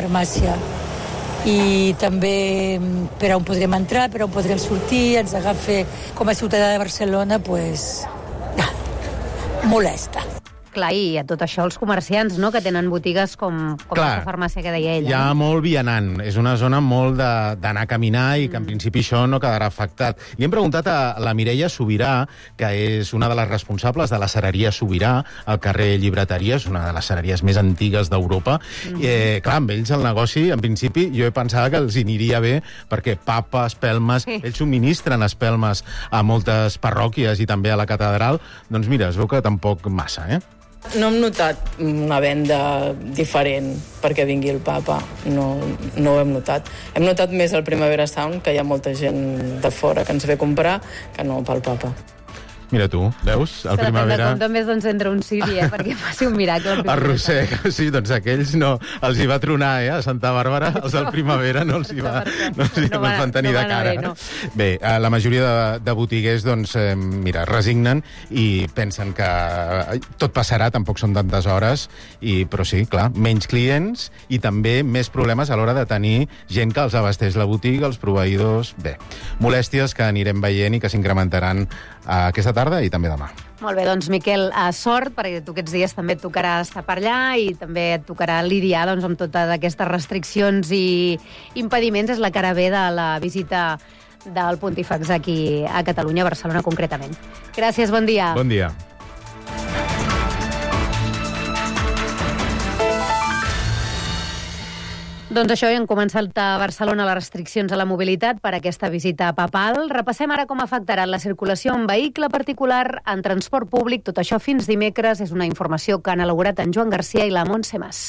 farmàcia. I també per on podrem entrar, per on podrem sortir, ens agafa com a ciutadà de Barcelona, molesta. Clar, i a tot això els comerciants, no?, que tenen botigues com la farmàcia que deia ella. Hi ha molt vianant. És una zona molt d'anar a caminar i que en principi això no quedarà afectat. Li hem preguntat a la Mireia Sobirà, que és una de les responsables de la cereria Sobirà, al carrer Llibreteria, és una de les cereries més antigues d'Europa. Clar, amb ells el negoci, en principi, jo pensava que els aniria bé, perquè papa, espelmes, ells subministren espelmes a moltes parròquies i també a la catedral. Doncs mira, es veu que tampoc massa, No hem notat una venda diferent perquè vingui el papa, no ho hem notat. Hem notat més el Primavera Sound, que hi ha molta gent de fora que ens ve a comprar, que no pel papa. Mira tu, veus? El Primavera... Com també doncs entra un ciri, perquè faci un miracle. El Roser, sí, doncs aquells no. Els hi va tronar, a Santa Bàrbara, els del Primavera no els hi van tenir de cara. Bé, la majoria de botiguers, doncs, mira, resignen i pensen que tot passarà, tampoc són tantes hores, però sí, clar, menys clients i també més problemes a l'hora de tenir gent que els abasteix la botiga, els proveïdors... Bé, molèsties que anirem veient i que s'incrementaran aquesta tarda i també demà. Molt bé, doncs, Miquel, sort, perquè tu aquests dies també et tocarà estar per allà i també et tocarà lidiar amb totes aquestes restriccions i impediments. És la cara B de la visita del Pontífex aquí a Catalunya, a Barcelona concretament. Gràcies, bon dia. Bon dia. Doncs això, han començat a Barcelona les restriccions a la mobilitat per aquesta visita papal. Repassem ara com afectarà la circulació en vehicle particular, en transport públic. Tot això fins dimecres és una informació que han elaborat en Joan Garcia i la Montse Mas.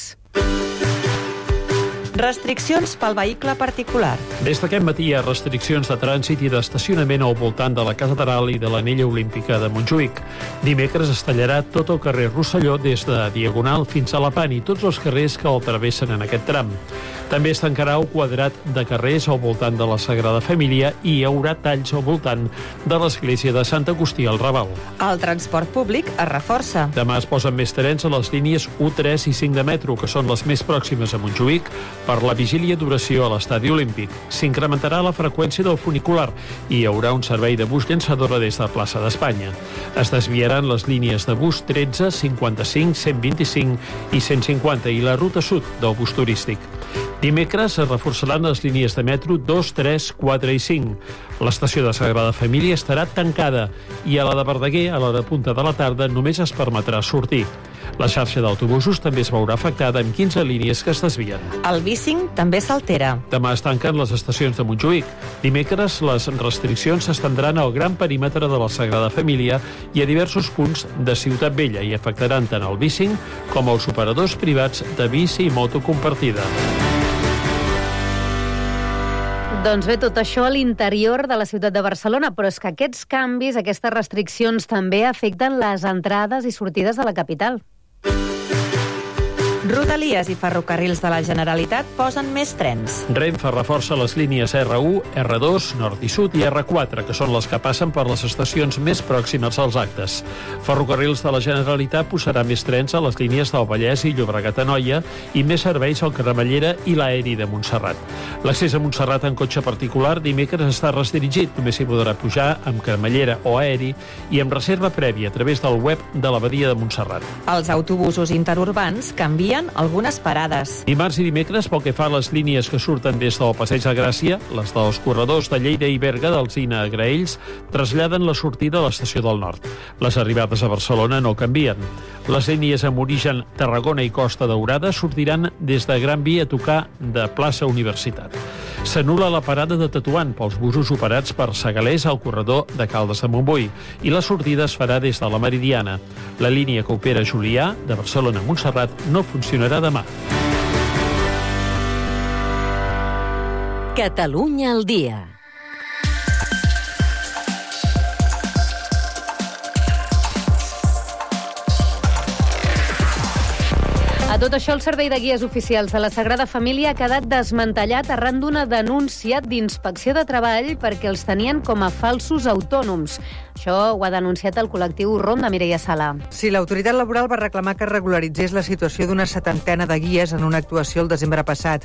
Restriccions pel vehicle particular. Des d'aquest matí hi ha restriccions de trànsit i d'estacionament al voltant de la catedral i de l'anella olímpica de Montjuïc. Dimecres es tallarà tot el carrer Rosselló des de Diagonal fins a la Pan i tots els carrers que el travessen en aquest tram. També es tancarà un quadrat de carrers al voltant de la Sagrada Família i hi haurà talls al voltant de l'església de Sant Agustí al Raval. El transport públic es reforça. Demà es posen més trens a les línies 1, 3 i 5 de metro, que són les més pròximes a Montjuïc, per la vigília d'oració a l'Estadi Olímpic. S'incrementarà la freqüència del funicular i hi haurà un servei de bus llançadora des de Plaça d'Espanya. Es desviaran les línies de bus 13, 55, 125 i 150 i la ruta sud del bus turístic. Dimecres es reforçaran les línies de metro 2, 3, 4 i 5. L'estació de Sagrada Família estarà tancada i a la de Verdaguer, a l'hora punta de la tarda, només es permetrà sortir. La xarxa d'autobusos també es veurà afectada amb 15 línies que es desvien. El B5 també s'altera. Demà es tanquen les estacions de Montjuïc. Dimecres les restriccions s'estendran al gran perímetre de la Sagrada Família i a diversos punts de Ciutat Vella i afectaran tant el B5 com els operadors privats de bici i moto compartida. Doncs bé, tot això a l'interior de la ciutat de Barcelona, però és que aquests canvis, aquestes restriccions també afecten les entrades i sortides de la capital. Rodalies i ferrocarrils de la Generalitat posen més trens. Renfe reforça les línies R1, R2, Nord i Sud i R4, que són les que passen per les estacions més pròximes als actes. Ferrocarrils de la Generalitat posarà més trens a les línies del Vallès i Llobregat-Anoia i més serveis al Cremallera i l'Aeri de Montserrat. L'accés a Montserrat en cotxe particular dimecres està restringit. Només s'hi podrà pujar amb Cremallera o Aeri i amb reserva prèvia a través del web de l'Abadia de Montserrat. Els autobusos interurbans canvien algunes parades. Dimarts i dimecres, pel que fa a les línies que surten des del Passeig de Gràcia, les dels corredors de Lleida i Berga, d'Alzina a Graells, traslladen la sortida a l'estació del Nord. Les arribades a Barcelona no canvien. Les línies amb origen Tarragona i Costa Daurada sortiran des de Gran Via a tocar de plaça Universitat. S'anul·la la parada de Tetuan pels busos operats per Segalers al corredor de Caldes de Montbui i la sortida es farà des de la Meridiana. La línia que opera Julià, de Barcelona a Montserrat, no funcionarà demà. Catalunya al dia. A tot això, el servei de guies oficials de la Sagrada Família ha quedat desmantellat arran d'una denúncia d'Inspecció de Treball perquè els tenien com a falsos autònoms. Això ho ha denunciat el col·lectiu Ronda, Mireia Sala. Sí, l'autoritat laboral va reclamar que es regularitzés la situació d'una 70 de guies en una actuació el desembre passat.